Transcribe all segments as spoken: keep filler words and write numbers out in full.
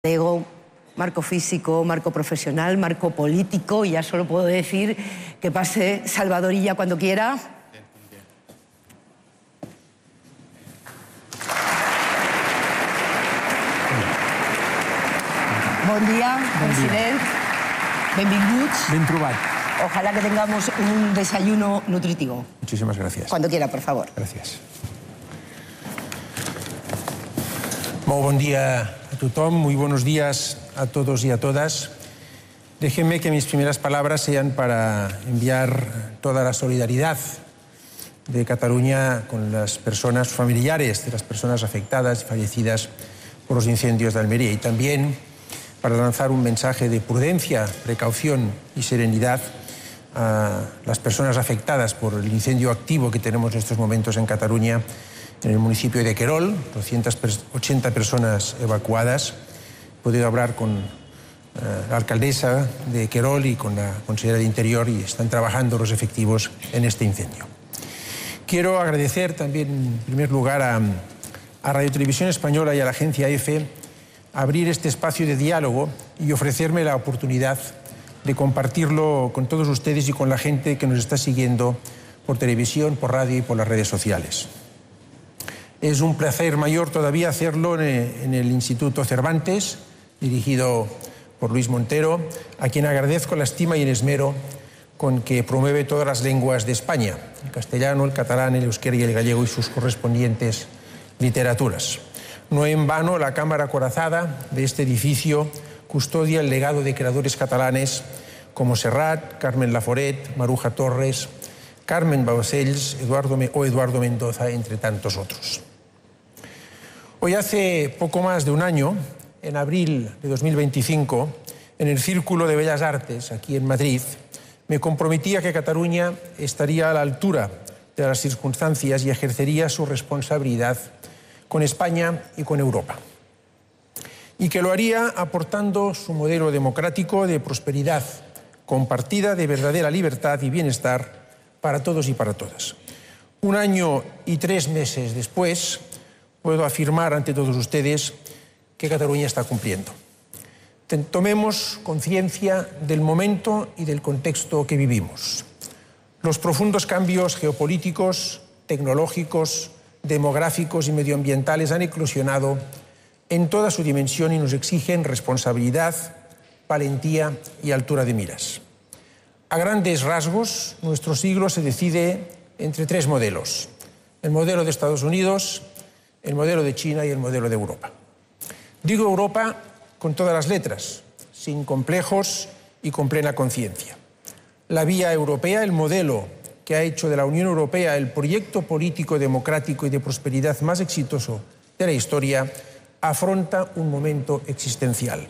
Ego, marco físico, marco profesional, marco político, y ya solo puedo decir que pase Salvadorilla cuando quiera. Bon dia, president. Benvinguts. Ben trobat. Ojalá que tengamos un desayuno nutritivo. Muchísimas gracias. Cuando quiera, por favor. Gracias. Molt bon dia a tothom, muy buenos días a todos y a todas. Déjenme que mis primeras palabras sean para enviar toda la solidaridad de Cataluña con las personas familiares de las personas afectadas y fallecidas por los incendios de Almería, y también para lanzar un mensaje de prudencia, precaución y serenidad a las personas afectadas por el incendio activo que tenemos en estos momentos en Cataluña, en el municipio de Querol, doscientas ochenta personas evacuadas. He podido hablar con eh, la alcaldesa de Querol y con la consejera de Interior, y están trabajando los efectivos en este incendio. Quiero agradecer también, en primer lugar, a, a Radio Televisión Española y a la agencia EFE abrir este espacio de diálogo y ofrecerme la oportunidad de compartirlo con todos ustedes y con la gente que nos está siguiendo por televisión, por radio y por las redes sociales. Es un placer mayor todavía hacerlo en el Instituto Cervantes, dirigido por Luis Montero, a quien agradezco la estima y el esmero con que promueve todas las lenguas de España: el castellano, el catalán, el euskera y el gallego y sus correspondientes literaturas. No en vano, la Cámara Acorazada de este edificio custodia el legado de creadores catalanes como Serrat, Carmen Laforet, Maruja Torres, Carmen Baucells, Eduardo Me- o Eduardo Mendoza, entre tantos otros. Hoy hace poco más de un año, en abril de dos mil veinticinco, en el Círculo de Bellas Artes, aquí en Madrid, me comprometí a que Cataluña estaría a la altura de las circunstancias y ejercería su responsabilidad con España y con Europa. Y que lo haría aportando su modelo democrático de prosperidad compartida, de verdadera libertad y bienestar para todos y para todas. Un año y tres meses después, puedo afirmar ante todos ustedes que Cataluña está cumpliendo. Tomemos conciencia del momento y del contexto que vivimos. Los profundos cambios geopolíticos, tecnológicos, demográficos y medioambientales han eclosionado en toda su dimensión y nos exigen responsabilidad, valentía y altura de miras. A grandes rasgos, nuestro siglo se decide entre tres modelos: el modelo de Estados Unidos, el modelo de China y el modelo de Europa. Digo Europa con todas las letras, sin complejos y con plena conciencia. La vía europea, el modelo que ha hecho de la Unión Europea el proyecto político, democrático y de prosperidad más exitoso de la historia, afronta un momento existencial.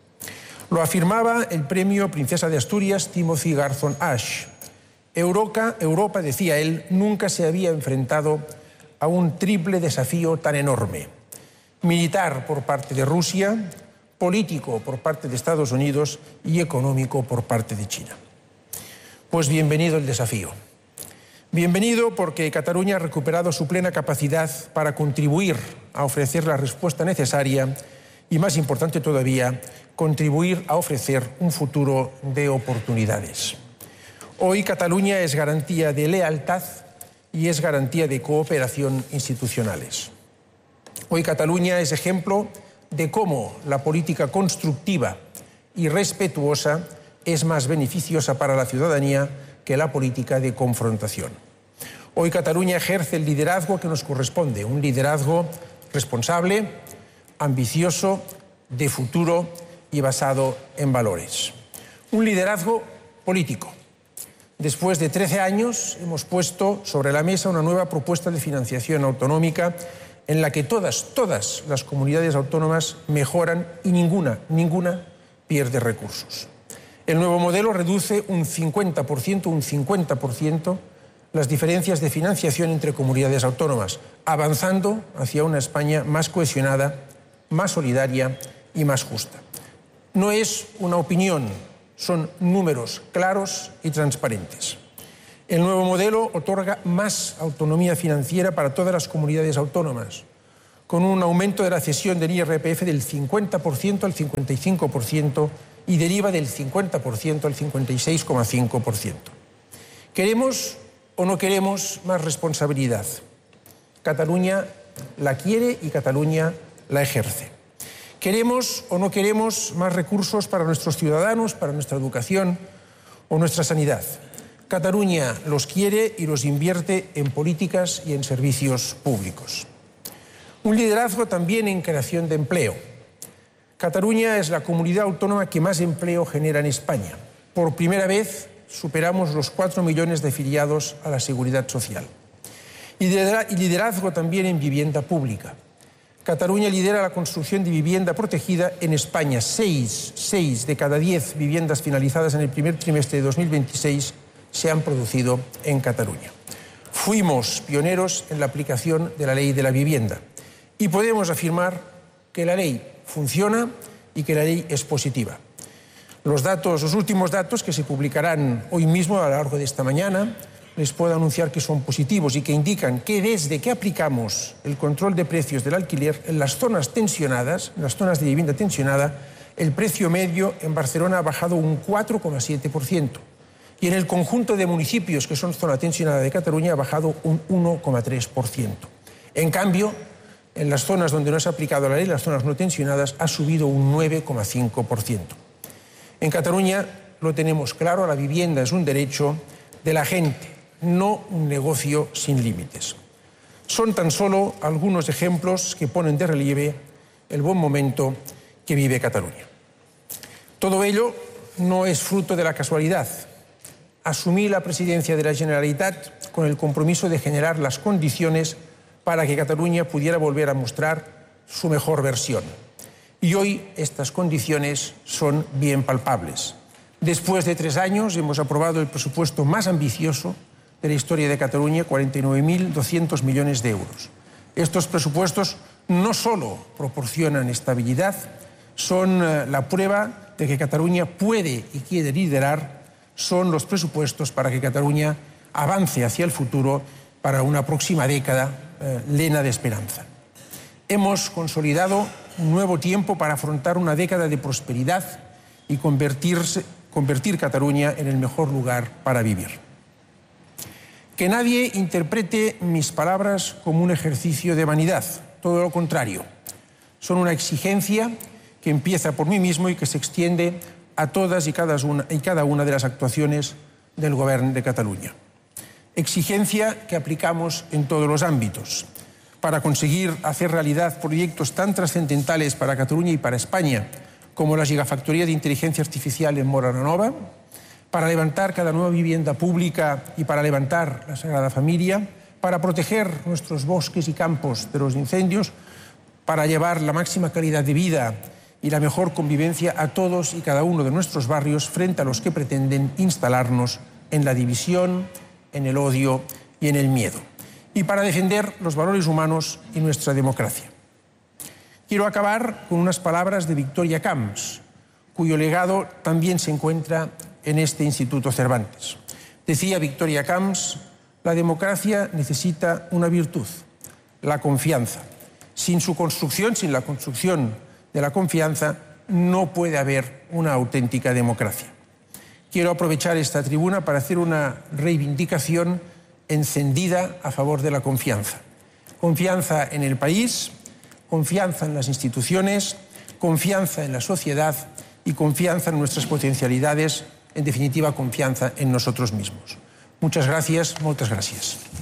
Lo afirmaba el premio Princesa de Asturias Timothy Garton Ash. Europa, Europa, decía él, nunca se había enfrentado a un triple desafío tan enorme: militar por parte de Rusia, político por parte de Estados Unidos y económico por parte de China. Pues bienvenido el desafío. Bienvenido porque Cataluña ha recuperado su plena capacidad para contribuir a ofrecer la respuesta necesaria y, más importante todavía, contribuir a ofrecer un futuro de oportunidades. Hoy Cataluña es garantía de lealtad y es garantía de cooperación institucionales. Hoy Cataluña es ejemplo de cómo la política constructiva y respetuosa es más beneficiosa para la ciudadanía que la política de confrontación. Hoy Cataluña ejerce el liderazgo que nos corresponde, un liderazgo responsable, ambicioso, de futuro y basado en valores. Un liderazgo político. Después de trece años hemos puesto sobre la mesa una nueva propuesta de financiación autonómica en la que todas, todas las comunidades autónomas mejoran y ninguna, ninguna pierde recursos. El nuevo modelo reduce un cincuenta por ciento, un cincuenta por ciento las diferencias de financiación entre comunidades autónomas, avanzando hacia una España más cohesionada, más solidaria y más justa. No es una opinión, son números claros y transparentes. El nuevo modelo otorga más autonomía financiera para todas las comunidades autónomas, con un aumento de la cesión del I R P F del cincuenta por ciento al cincuenta y cinco por ciento y del I V A del cincuenta por ciento al cincuenta y seis coma cinco por ciento. ¿Queremos o no queremos más responsabilidad? Cataluña la quiere y Cataluña la ejerce. ¿Queremos o no queremos más recursos para nuestros ciudadanos, para nuestra educación o nuestra sanidad? Cataluña los quiere y los invierte en políticas y en servicios públicos. Un liderazgo también en creación de empleo. Cataluña es la comunidad autónoma que más empleo genera en España. Por primera vez superamos los cuatro millones de afiliados a la Seguridad Social. Y liderazgo también en vivienda pública. Cataluña lidera la construcción de vivienda protegida en España. Seis, seis de cada diez viviendas finalizadas en el primer trimestre de dos mil veintiséis se han producido en Cataluña. Fuimos pioneros en la aplicación de la ley de la vivienda y podemos afirmar que la ley funciona y que la ley es positiva. Los datos, los últimos datos que se publicarán hoy mismo a lo largo de esta mañana, les puedo anunciar que son positivos y que indican que desde que aplicamos el control de precios del alquiler en las zonas tensionadas, en las zonas de vivienda tensionada, el precio medio en Barcelona ha bajado un cuatro coma siete por ciento y en el conjunto de municipios que son zona tensionada de Cataluña ha bajado un uno coma tres por ciento. En cambio, en las zonas donde no se ha aplicado la ley, las zonas no tensionadas, ha subido un nueve coma cinco por ciento. En Cataluña lo tenemos claro, la vivienda es un derecho de la gente, no un negocio sin límites. Son tan solo algunos ejemplos que ponen de relieve el buen momento que vive Cataluña. Todo ello no es fruto de la casualidad. Asumí la presidencia de la Generalitat con el compromiso de generar las condiciones para que Cataluña pudiera volver a mostrar su mejor versión. Y hoy estas condiciones son bien palpables. Después de tres años hemos aprobado el presupuesto más ambicioso de la historia de Cataluña, cuarenta y nueve mil doscientos millones de euros. Estos presupuestos no solo proporcionan estabilidad, son la prueba de que Cataluña puede y quiere liderar, son los presupuestos para que Cataluña avance hacia el futuro para una próxima década eh, llena de esperanza. Hemos consolidado un nuevo tiempo para afrontar una década de prosperidad y convertirse, convertir Cataluña en el mejor lugar para vivir. Que nadie interprete mis palabras como un ejercicio de vanidad, todo lo contrario. Son una exigencia que empieza por mí mismo y que se extiende a todas y cada una, y cada una de las actuaciones del Gobierno de Cataluña. Exigencia que aplicamos en todos los ámbitos para conseguir hacer realidad proyectos tan trascendentales para Cataluña y para España como la gigafactoría de inteligencia artificial en Móra la Nova, para levantar cada nueva vivienda pública y para levantar la Sagrada Familia, para proteger nuestros bosques y campos de los incendios, para llevar la máxima calidad de vida y la mejor convivencia a todos y cada uno de nuestros barrios frente a los que pretenden instalarnos en la división, en el odio y en el miedo, y para defender los valores humanos y nuestra democracia. Quiero acabar con unas palabras de Victoria Camps, cuyo legado también se encuentra en este Instituto Cervantes. Decía Victoria Camps, la democracia necesita una virtud, la confianza. Sin su construcción, sin la construcción de la confianza, no puede haber una auténtica democracia. Quiero aprovechar esta tribuna para hacer una reivindicación encendida a favor de la confianza. Confianza en el país, confianza en las instituciones, confianza en la sociedad y confianza en nuestras potencialidades, en definitiva, confianza en nosotros mismos. Muchas gracias, muchas gracias.